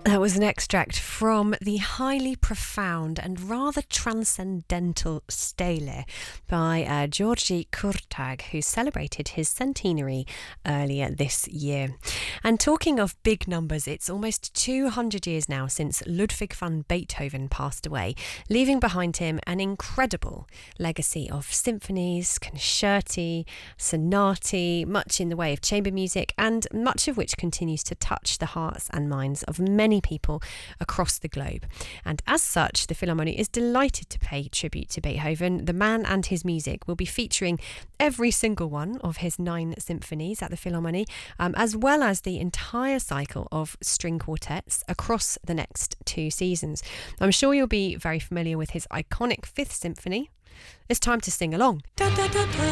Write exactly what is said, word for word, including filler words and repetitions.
That was an extract from the highly profound and rather transcendental Stele by uh, György Kurtág, who celebrated his centenary earlier this year. And talking of big numbers, it's almost two hundred years now since Ludwig van Beethoven passed away, leaving behind him an incredible legacy of symphonies, concerti, sonati, much in the way of chamber music, and much of which continues to touch the hearts and minds of many people across the globe. And as such, the Philharmonie is delighted to pay tribute to Beethoven. The man and his music will be featuring every single one of his nine symphonies at the Philharmonie, um, as well as the entire cycle of string quartets across the next two seasons. I'm sure you'll be very familiar with his iconic Fifth Symphony. It's time to sing along. Da, da, da, da.